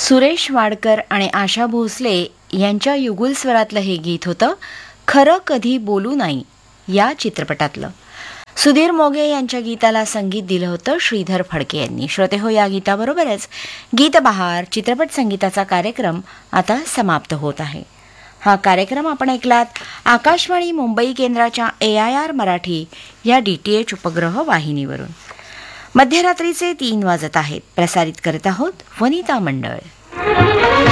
सुरेश वाडकर आणि आशा भोसले यांच्या युगुल स्वरातलं हे गीत होतं खरं कधी बोलू नाही या चित्रपटातलं. सुधीर मोघे यांच्या गीताला संगीत दिलं होतं श्रीधर फडके यांनी. श्रोते हो, या गीताबरोबरच गीतबहार चित्रपट संगीताचा कार्यक्रम आता समाप्त होत आहे. हा कार्यक्रम आपण ऐकलात आकाशवाणी मुंबई केंद्राच्या AIR मराठी या DTH उपग्रह वाहिनीवरून. मध्यरात्रीचे 3 वाजत आहेत. प्रसारित करत आहोत वनिता मंडळ.